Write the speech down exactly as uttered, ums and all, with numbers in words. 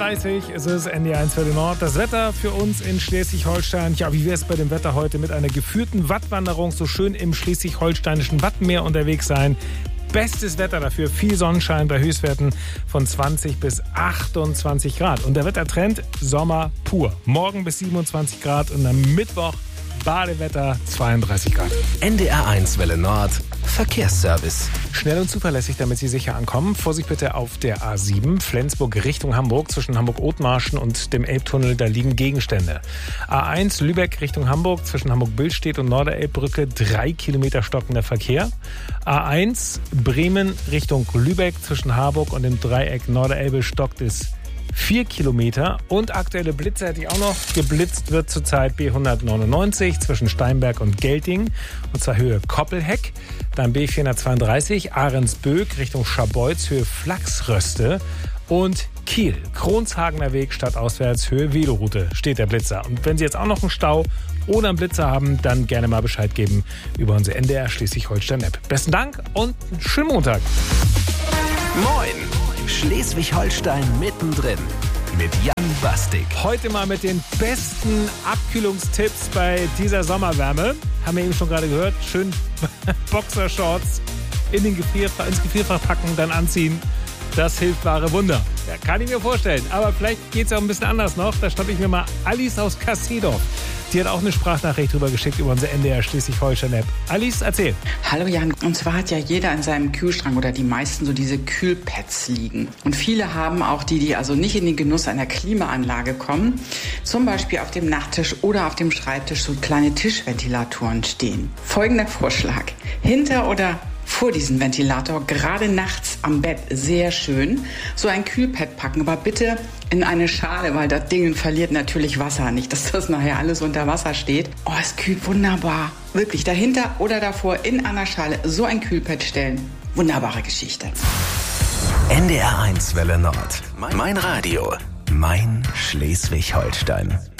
dreißig ist es, N D eins für den Nord. Das Wetter für uns in Schleswig-Holstein. Ja, wie wäre es bei dem Wetter heute mit einer geführten Wattwanderung? So schön im schleswig-holsteinischen Wattenmeer unterwegs sein. Bestes Wetter dafür, viel Sonnenschein bei Höchstwerten von zwanzig bis achtundzwanzig Grad. Und der Wettertrend, Sommer pur. Morgen bis siebenundzwanzig Grad und am Mittwoch Badewetter zweiunddreißig Grad. N D R eins Welle Nord, Verkehrsservice. Schnell und zuverlässig, damit Sie sicher ankommen. Vorsicht bitte auf der A sieben, Flensburg Richtung Hamburg. Zwischen Hamburg-Othmarschen und dem Elbtunnel, da liegen Gegenstände. A eins, Lübeck Richtung Hamburg. Zwischen Hamburg-Billstedt und Norderelbbrücke drei Kilometer stockender Verkehr. A eins, Bremen Richtung Lübeck. Zwischen Harburg und dem Dreieck Norderelbe stockt es vier Kilometer. Und aktuelle Blitze hätte ich auch noch. Geblitzt wird zurzeit B hundertneunundneunzig zwischen Steinberg und Gelting. Und zwar Höhe Koppelheck. Dann B vierhundertzweiunddreißig Ahrensböck Richtung Scharbeutz, Höhe Flachsröste. Und Kiel, Kronshagener Weg stadtauswärts, Höhe Veloroute, steht der Blitzer. Und wenn Sie jetzt auch noch einen Stau oder einen Blitzer haben, dann gerne mal Bescheid geben über unsere N D R Schleswig-Holstein-App. Besten Dank und einen schönen Montag. Moin, Schleswig-Holstein mittendrin mit Jan Bastik. Heute mal mit den besten Abkühlungstipps bei dieser Sommerwärme. Haben wir eben schon gerade gehört. Schön Boxershorts in den Gefrierfach, ins Gefrierfach packen, dann anziehen. Das hilft wahre Wunder. Ja, kann ich mir vorstellen. Aber vielleicht geht es auch ein bisschen anders noch. Da schnappe ich mir mal Alice aus Kassedorf. Die hat auch eine Sprachnachricht drüber geschickt über unsere N D R Schleswig-Holstein-App. Alice, erzähl. Hallo Jan. Und zwar hat ja jeder in seinem Kühlschrank oder die meisten so diese Kühlpads liegen. Und viele haben auch die, die also nicht in den Genuss einer Klimaanlage kommen, zum Beispiel auf dem Nachttisch oder auf dem Schreibtisch so kleine Tischventilatoren stehen. Folgender Vorschlag. Hinter oder vor diesen Ventilator, gerade nachts am Bett, sehr schön, so ein Kühlpad packen, aber bitte in eine Schale, weil das Ding verliert natürlich Wasser, nicht, dass das nachher alles unter Wasser steht. Oh, es kühlt wunderbar. Wirklich, dahinter oder davor in einer Schale so ein Kühlpad stellen. Wunderbare Geschichte. N D R eins Welle Nord. Mein Radio. Mein Schleswig-Holstein.